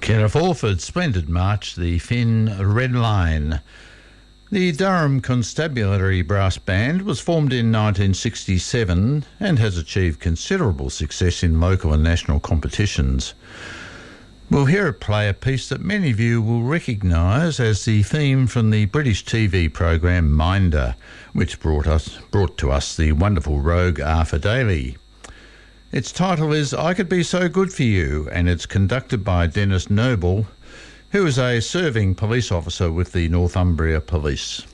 Kenneth Orford's splendid march, the Finn Red Line. The Durham Constabulary Brass Band was formed in 1967 and has achieved considerable success in local and national competitions. We'll hear it play a piece that many of you will recognise as the theme from the British TV program Minder, which brought to us the wonderful rogue Arthur Daly. Its title is I Could Be So Good For You, and it's conducted by Dennis Noble, who is a serving police officer with the Northumbria Police.